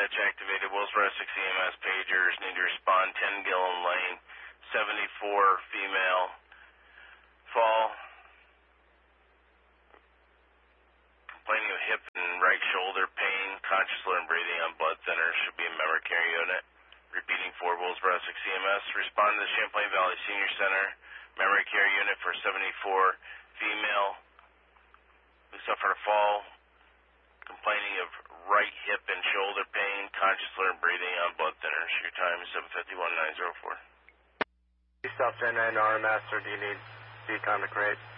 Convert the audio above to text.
dispatch activated. Willsboro 6 EMS pagers need to respond 10 Gillen Lane, 74 female, fall. Complaining of hip and right shoulder pain, conscious and breathing on blood thinners, should be a memory care unit. Repeating for Willsboro 6 EMS, respond to the Champlain Valley Senior Center, memory care unit for 74 female who suffered a fall, complaining of right hip and shoulder pain, conscious and breathing on blood thinners. Your time is 7:51:904. You stopped in RMS, or do you need time to create?